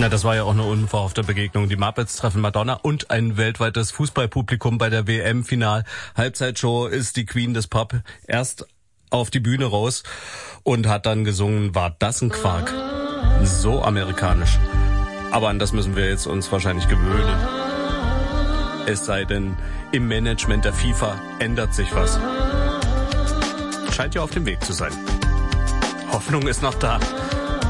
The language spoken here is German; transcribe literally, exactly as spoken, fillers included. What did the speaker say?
Na, das war ja auch eine unverhoffte Begegnung. Die Muppets treffen Madonna und ein weltweites Fußballpublikum bei der W M-Final. Halbzeitshow ist die Queen des Pop erst auf die Bühne raus und hat dann gesungen, war das ein Quark? So amerikanisch. Aber an das müssen wir jetzt uns wahrscheinlich gewöhnen. Es sei denn, im Management der FIFA ändert sich was. Scheint ja auf dem Weg zu sein. Hoffnung ist noch da.